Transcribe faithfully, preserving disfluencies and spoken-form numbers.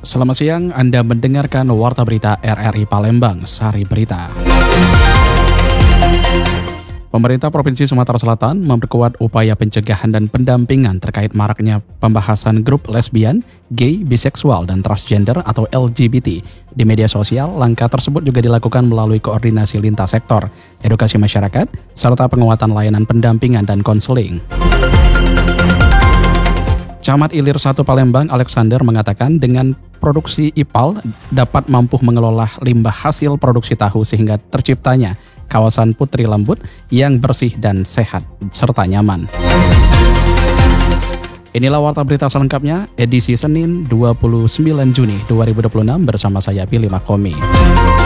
Selamat siang, Anda mendengarkan Warta Berita R R I Palembang, Sari Berita. Pemerintah Provinsi Sumatera Selatan memperkuat upaya pencegahan dan pendampingan terkait maraknya pembahasan grup lesbian, gay, biseksual, dan transgender atau L G B T. Di media sosial, langkah tersebut juga dilakukan melalui koordinasi lintas sektor, edukasi masyarakat, serta penguatan layanan pendampingan dan konseling. Camat Ilir satu Palembang, Alexander, mengatakan dengan produksi I P A L dapat mampu mengelola limbah hasil produksi tahu sehingga terciptanya kawasan Putri Lembut yang bersih dan sehat serta nyaman. Inilah Warta Berita selengkapnya edisi Senin dua puluh sembilan Juni dua ribu dua puluh enam bersama saya Pilih Makomi.